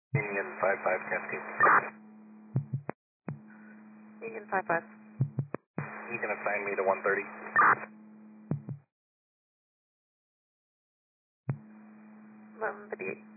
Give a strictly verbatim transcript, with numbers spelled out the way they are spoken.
Union five five Cascade. Union five five. You can assign me to one thirty. eleven fifty-eight.